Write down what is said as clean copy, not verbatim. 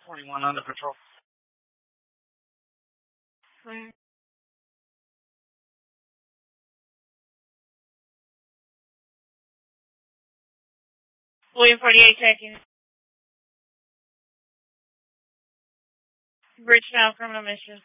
41 on the patrol. William 48 checking. Bridgetown criminal mission.